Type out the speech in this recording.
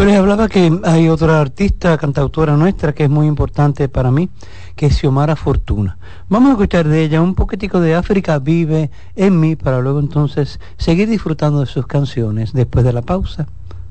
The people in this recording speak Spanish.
Yo les hablaba que hay otra artista, cantautora nuestra, que es muy importante para mí, que es Xiomara Fortuna. Vamos a escuchar de ella un poquitico de África Vive en mí, para luego entonces seguir disfrutando de sus canciones después de la pausa.